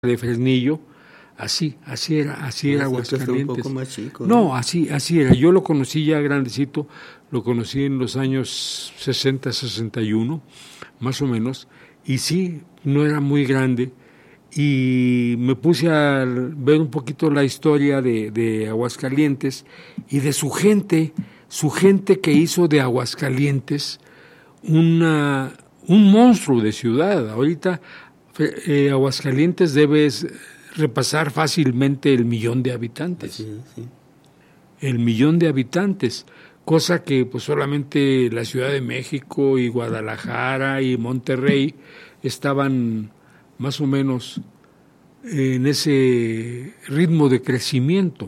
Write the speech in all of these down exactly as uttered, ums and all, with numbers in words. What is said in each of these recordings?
de Fresnillo, así, así era, así era Aguascalientes. Un poco más chico, ¿no? no, así, así era. Yo lo conocí ya grandecito, lo conocí en los años sesenta, sesenta y uno, más o menos, y sí, no era muy grande, y me puse a ver un poquito la historia de, de Aguascalientes y de su gente, su gente que hizo de Aguascalientes una, un monstruo de ciudad. Ahorita eh, Aguascalientes debes repasar fácilmente el millón de habitantes. Sí, sí. El millón de habitantes, cosa que pues solamente la Ciudad de México y Guadalajara y Monterrey estaban más o menos en ese ritmo de crecimiento.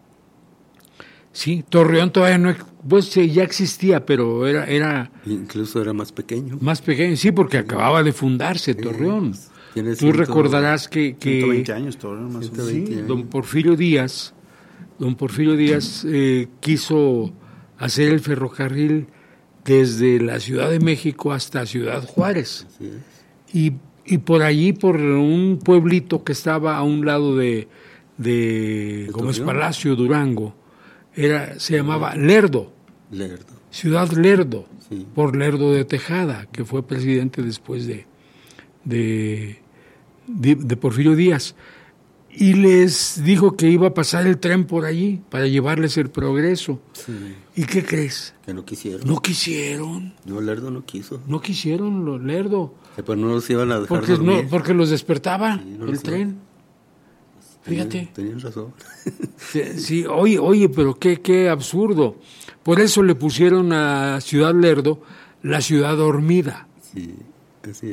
Sí, Torreón todavía no, pues ya existía, pero era, era incluso era más pequeño. Más pequeño, sí, porque sí. acababa de fundarse sí. Torreón. Tú ciento, recordarás que, que ciento veinte años Torreón, más o menos. Sí, don Porfirio Díaz, don Porfirio Díaz eh, quiso hacer el ferrocarril desde la Ciudad de México hasta Ciudad Juárez. Así es. Y y por allí, por un pueblito que estaba a un lado de, de Gómez Palacio, Durango, era, se llamaba Lerdo. Lerdo. Ciudad Lerdo, sí. por Lerdo de Tejada, que fue presidente después de, de, de, de Porfirio Díaz. Y les dijo que iba a pasar el tren por allí para llevarles el progreso. Sí. ¿Y qué crees? Que no quisieron. No quisieron. No, Lerdo no quiso. No quisieron los Lerdo. Que pues no los iban a dejar porque dormir. No, porque los despertaba sí, no el los tren. Tenían, Fíjate. Tenían razón. Sí, oye, oye, pero qué, qué absurdo. Por eso le pusieron a Ciudad Lerdo la ciudad dormida. Sí, así es.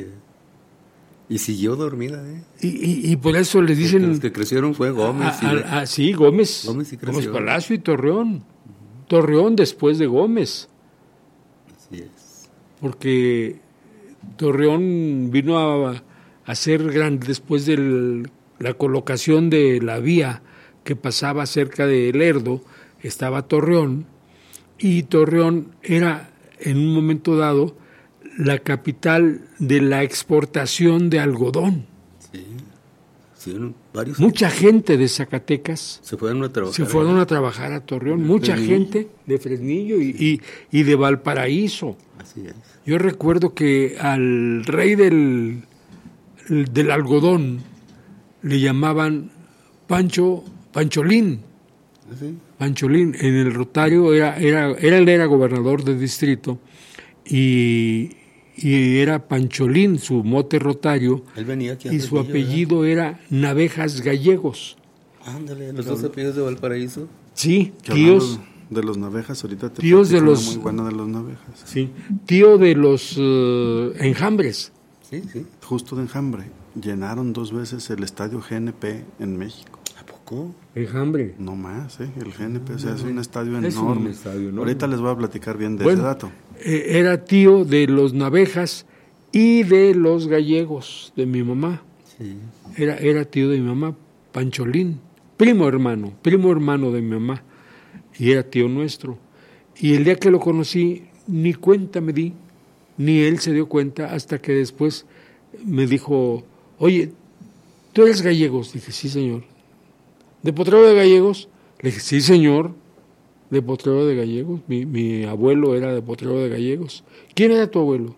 Y siguió dormida, ¿eh? Y, y, y por eso les dicen... Porque los que crecieron fue Gómez. A, a, a, sí, Gómez. Gómez, y Gómez Palacio y Torreón. Uh-huh. Torreón después de Gómez. Así es. Porque Torreón vino a, a ser grande después de la colocación de la vía que pasaba cerca de Lerdo. Estaba Torreón. Y Torreón era, en un momento dado, la capital de la exportación de algodón. Sí, sí, varios. Mucha gente de Zacatecas se fueron a trabajar, se fueron a, trabajar a Torreón, mucha Fresnillo. gente de Fresnillo y, y, y de Valparaíso. Así es. Yo recuerdo que al rey del, del algodón le llamaban Pancho, Pancholín. ¿Sí? Pancholín, en el Rotario, era, era, era, él era gobernador del distrito y... y era Pancholín, su mote Rotario, Él venía aquí a y su apellido ¿verdad? era Navejas Gallegos. Ándale, los dos apellidos de Valparaíso. Sí, tíos de los Navejas, ahorita te tíos de los, muy buena de los Navejas. Sí, tío de los uh, Enjambres. Sí, sí. Justo de Enjambre, llenaron dos veces el estadio G N P en México. ¿A poco? Enjambre. No más, ¿eh? El G N P, o sea, es un estadio es enorme. Un estadio enorme. Ahorita les voy a platicar bien de bueno, ese dato. Eh, era tío de los Navejas y de los Gallegos, de mi mamá. Sí. Era, era tío de mi mamá, Pancholín, primo hermano, primo hermano de mi mamá, y era tío nuestro. Y el día que lo conocí, ni cuenta me di, ni él se dio cuenta, hasta que después me dijo, oye, ¿tú eres Gallegos? Dije, sí, señor. ¿De Potrero de Gallegos? Le dije, sí, señor, de Potrero de Gallegos. Mi, mi abuelo era de Potrero de Gallegos. ¿Quién era tu abuelo?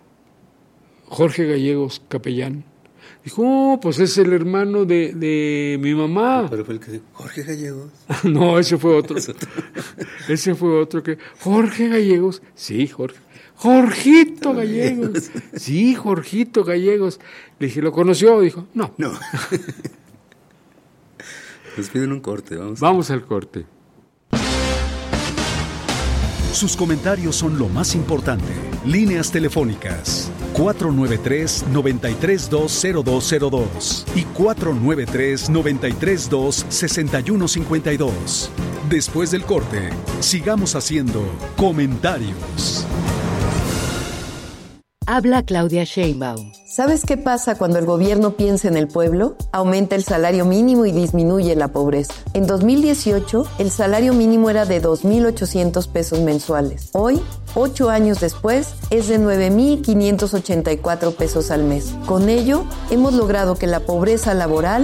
Jorge Gallegos, capellán. Dijo, oh, pues es el hermano de, de mi mamá. Pero fue el que dijo, Jorge Gallegos. No, ese fue otro. Ese fue otro que, Jorge Gallegos. Sí, Jorge. Jorgito Gallegos. Sí, Jorgito Gallegos. Le dije, ¿lo conoció? Dijo, no. No. Nos piden un corte. Vamos, vamos al corte. Sus comentarios son lo más importante. Líneas telefónicas cuatro nueve tres, nueve tres dos, cero dos cero dos y cuatro nueve tres, nueve tres dos, seis uno cinco dos. Después del corte, sigamos haciendo comentarios. Habla Claudia Sheinbaum. ¿Sabes qué pasa cuando el gobierno piensa en el pueblo? Aumenta el salario mínimo y disminuye la pobreza. En dos mil dieciocho, el salario mínimo era de dos mil ochocientos pesos mensuales. Hoy, ocho años después, es de nueve mil quinientos ochenta y cuatro pesos al mes. Con ello, hemos logrado que la pobreza laboral